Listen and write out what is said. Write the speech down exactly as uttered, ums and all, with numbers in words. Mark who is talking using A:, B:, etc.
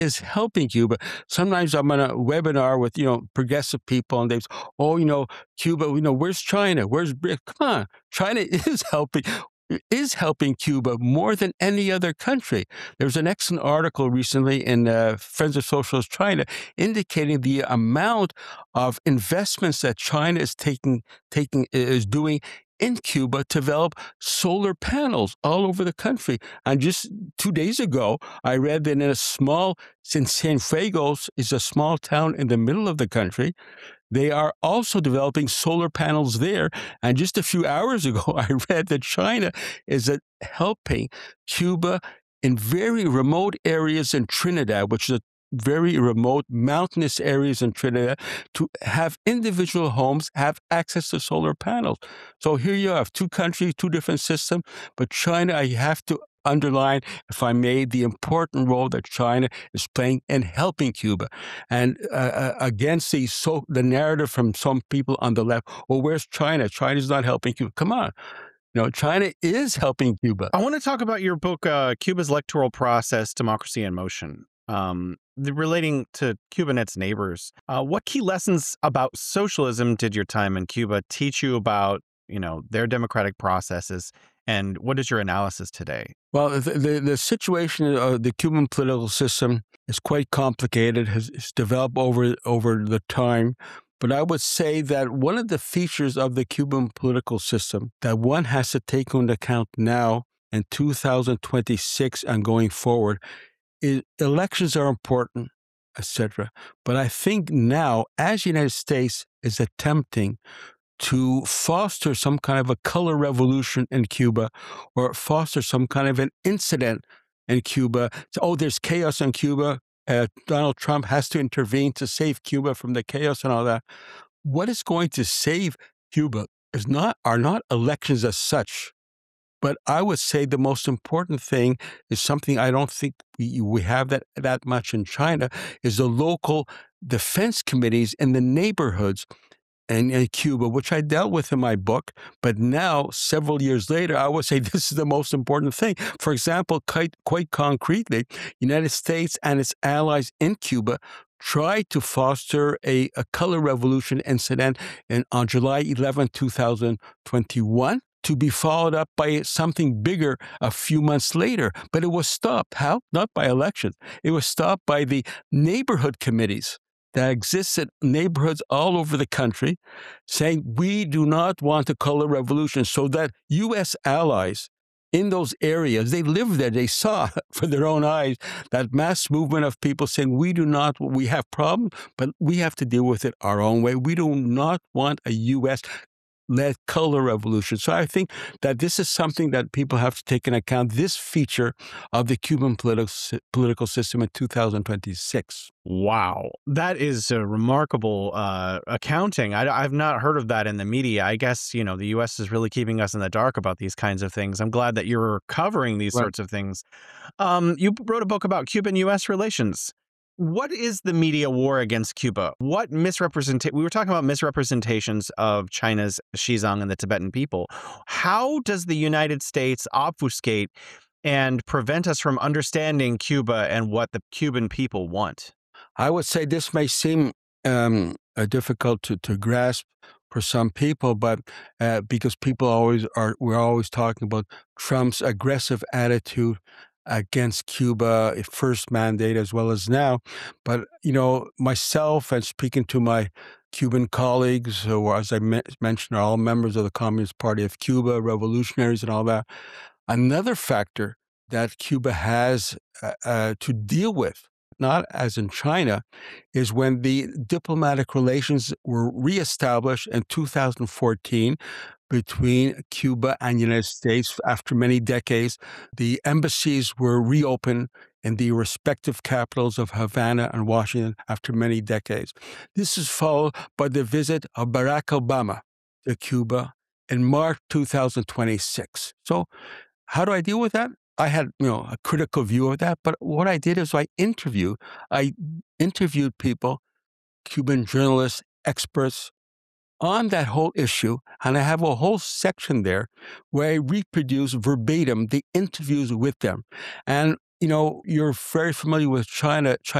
A: is helping Cuba. Sometimes I'm on a webinar with, you know, progressive people, and they say, oh, you know, Cuba, you know, where's China? Where's Britain? Come on, China is helping is helping Cuba more than any other country. There was an excellent article recently in uh, Friends of Socialist China indicating the amount of investments that China is taking taking is doing in Cuba to develop solar panels all over the country. And just two days ago, I read that in a small, since Cienfuegos is a small town in the middle of the country, they are also developing solar panels there. And just a few hours ago, I read that China is uh, helping Cuba in very remote areas in Trinidad, which is a very remote mountainous areas in Trinidad, to have individual homes have access to solar panels. So here you have two countries, two different systems, but China, I have to underline, if I may, the important role that China is playing in helping Cuba. And uh, against the so the narrative from some people on the left, well, where's China? China's not helping Cuba. Come on. You know, China is helping Cuba.
B: I want to talk about your book, uh, Cuba's Electoral Process, Democracy in Motion. Um, the, relating to Cuba and its neighbors. Uh, what key lessons about socialism did your time in Cuba teach you about, you know, their democratic processes? And what is your analysis today?
A: Well, the, the, the situation of the Cuban political system is quite complicated, has, has developed over, over the time. But I would say that one of the features of the Cuban political system that one has to take into account now in two thousand twenty-six and going forward is elections are important, et cetera. But I think now, as the United States is attempting to foster some kind of a color revolution in Cuba, or foster some kind of an incident in Cuba. So, oh, there's chaos in Cuba. Uh, Donald Trump has to intervene to save Cuba from the chaos and all that. What is going to save Cuba is not are not elections as such, but I would say the most important thing is something I don't think we, we have that that much in China, is the local defense committees in the neighborhoods in, in Cuba, which I dealt with in my book. But now, several years later, I would say this is the most important thing. For example, quite, quite concretely, United States and its allies in Cuba tried to foster a, a color revolution incident in, on July eleventh, two thousand twenty-one. To be followed up by something bigger a few months later. But it was stopped. How? Not by elections. It was stopped by the neighborhood committees that exists in neighborhoods all over the country, saying we do not want a color revolution, so that U S allies in those areas, they lived there, they saw for their own eyes that mass movement of people saying we do not, we have problems, but we have to deal with it our own way. We do not want a U S led color revolution. So I think that this is something that people have to take into account, this feature of the Cuban politi- political system in two thousand twenty-six.
B: Wow. That is a remarkable uh, accounting. I, I've not heard of that in the media. I guess, you know, the U S is really keeping us in the dark about these kinds of things. I'm glad that you're covering these
A: Right.
B: sorts of things. Um, you wrote a book about Cuban-U S relations. What is the media war against Cuba? What misrepresentation? We were talking about misrepresentations of China's Xizang and the Tibetan people. How does the United States obfuscate and prevent us from understanding Cuba and what the Cuban people want?
A: I would say this may seem um, uh, difficult to, to grasp for some people, but uh, because people always are, we're always talking about Trump's aggressive attitude against Cuba, eh, first mandate as well as now. But, you know, myself and speaking to my Cuban colleagues, who, as I me- mentioned, are all members of the Communist Party of Cuba, revolutionaries and all that, another factor that Cuba has uh, uh, to deal with, not as in China, is when the diplomatic relations were reestablished in two thousand fourteen between Cuba and the United States after many decades. The embassies were reopened in the respective capitals of Havana and Washington after many decades. This is followed by the visit of Barack Obama to Cuba in March two thousand twenty-six. So how do I deal with that? I had, you know, a critical view of that, but what I did is I interviewed, I interviewed people, Cuban journalists, experts, on that whole issue, and I have a whole section there where I reproduce verbatim the interviews with them. And you know, you're very familiar with China. China